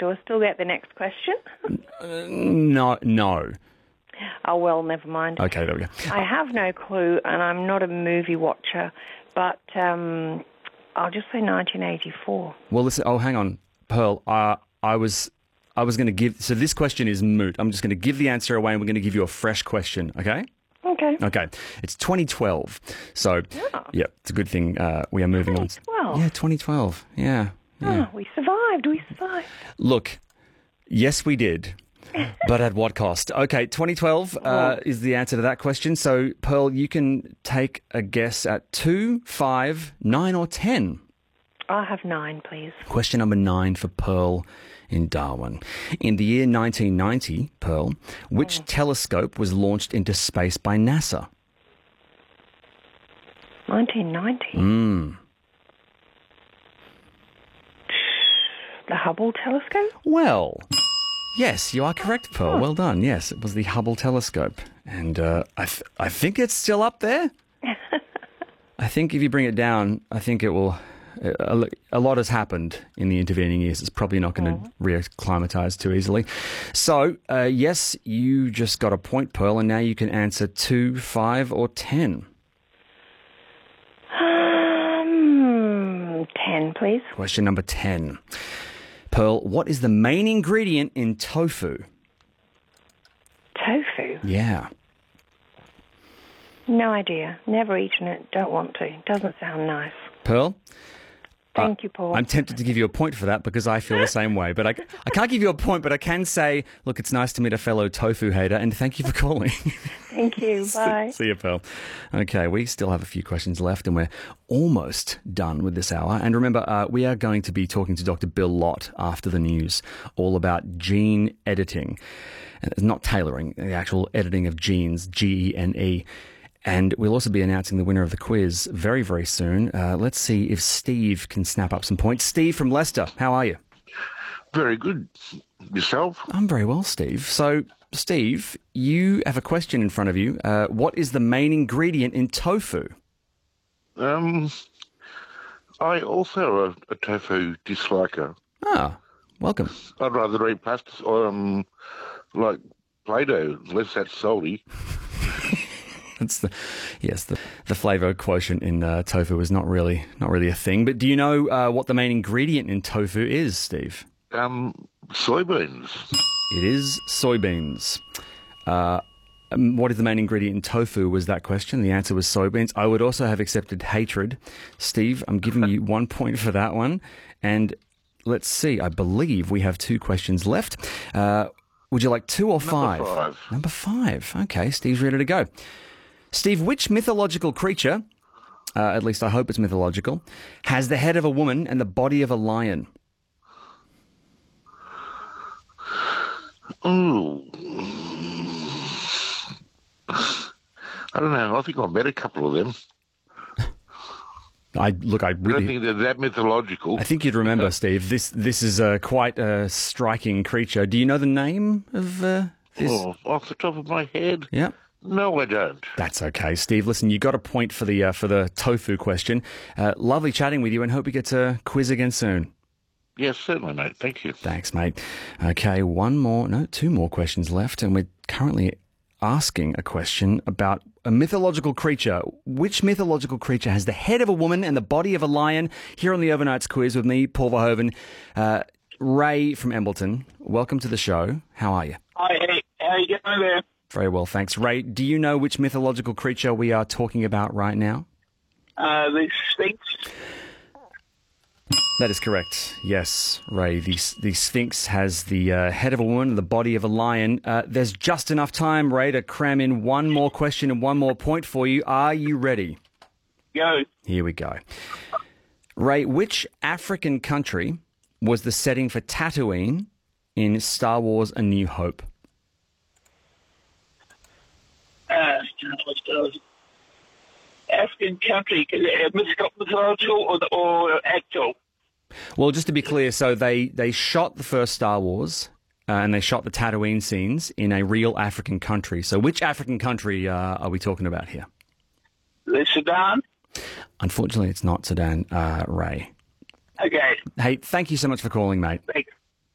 Do I still get the next question? No. Oh, well, never mind. Okay, there we go. I have no clue, and I'm not a movie watcher, but I'll just say 1984. Well, listen. Oh, hang on, Pearl. I was going to give. So this question is moot. I'm just going to give the answer away, and we're going to give you a fresh question. Okay. Okay. Okay. It's 2012. So, yeah, it's a good thing we are moving on. 2012? Yeah, 2012. Yeah. Oh, we survived. Look, yes, we did. But at what cost? Okay, 2012 is the answer to that question. So, Pearl, you can take a guess at 2, 5, 9 or 10. I'll have 9, please. Question number 9 for Pearl in Darwin. In the year 1990, Pearl, which telescope was launched into space by NASA? 1990? The Hubble telescope? Well, yes, you are correct, Pearl. Well done. Yes, it was the Hubble telescope. And I think it's still up there. I think if you bring it down, I think it will... A lot has happened in the intervening years. It's probably not going to reacclimatise too easily. So, yes, you just got a point, Pearl, and now you can answer 2, 5 or 10. 10, please. Question number 10. Pearl, what is the main ingredient in tofu? Tofu? Yeah. No idea. Never eaten it. Don't want to. Doesn't sound nice. Pearl? Thank you, Paul. I'm tempted to give you a point for that because I feel the same way. But I can't give you a point, but I can say, look, it's nice to meet a fellow tofu hater, and thank you for calling. Thank you. Bye. See you, Pearl. Okay, we still have a few questions left, and we're almost done with this hour. And remember, we are going to be talking to Dr. Bill Lott after the news, all about gene editing. Not tailoring, the actual editing of genes, Gene. And we'll also be announcing the winner of the quiz very, very soon. Let's see if Steve can snap up some points. Steve from Leicester, how are you? Very good. Yourself? I'm very well, Steve. So, Steve, you have a question in front of you. What is the main ingredient in tofu? I also am a tofu disliker. Ah, welcome. I'd rather eat pasta or like Play-Doh, unless that's salty. That's the flavour quotient in tofu is not really a thing. But do you know what the main ingredient in tofu is, Steve? Soybeans. It is soybeans. What is the main ingredient in tofu was that question. The answer was soybeans. I would also have accepted hatred. Steve, I'm giving you 1 point for that one. And let's see, I believe we have 2 questions left. Would you like 2 or 5? Number 5. Number 5. Okay, Steve's ready to go. Steve, which mythological creature, at least I hope it's mythological, has the head of a woman and the body of a lion? Ooh. I don't know. I think I met a couple of them. I don't think they're that mythological. I think you'd remember, Steve. This is quite a striking creature. Do you know the name of this? Oh, off the top of my head? Yeah. No, I don't. That's okay, Steve. Listen, you got a point for the tofu question. Lovely chatting with you, and hope you get to quiz again soon. Yes, certainly, mate. Thank you. Thanks, mate. Okay, 2 more questions left, and we're currently asking a question about a mythological creature. Which mythological creature has the head of a woman and the body of a lion? Here on the Overnights quiz with me, Paul Verhoeven. Ray from Embleton, welcome to the show. How are you? Hi, how are you getting there? Very well, thanks. Ray, do you know which mythological creature we are talking about right now? The Sphinx. That is correct. Yes, Ray. The Sphinx has the head of a woman and the body of a lion. There's just enough time, Ray, to cram in one more question and 1 more point for you. Are you ready? Go. Here we go. Ray, which African country was the setting for Tatooine in Star Wars A New Hope? African country, mythological or actual? Well, just to be clear, so they shot the first Star Wars and they shot the Tatooine scenes in a real African country. So which African country are we talking about here? The Sudan? Unfortunately, it's not Sudan, Ray. Okay. Hey, thank you so much for calling, mate. Thanks.